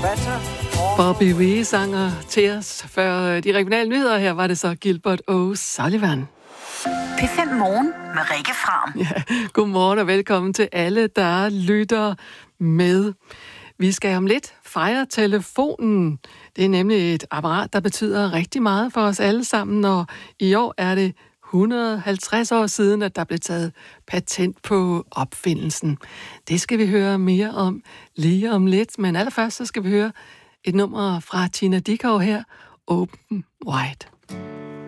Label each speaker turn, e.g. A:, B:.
A: Bobby V sanger til os før de regionale nyheder. Her var det så Gilbert O'Sullivan.
B: P5 Morgen med Rikke Fram.
A: Ja, godmorgen og velkommen til alle, der lytter med. Vi skal om lidt fejre telefonen. Det er nemlig et apparat, der betyder rigtig meget for os alle sammen, og i år er det 150 år siden, at der blev taget patent på opfindelsen. Det skal vi høre mere om lige om lidt, men allerførst så skal vi høre et nummer fra Tina Dickow her, Open Wide.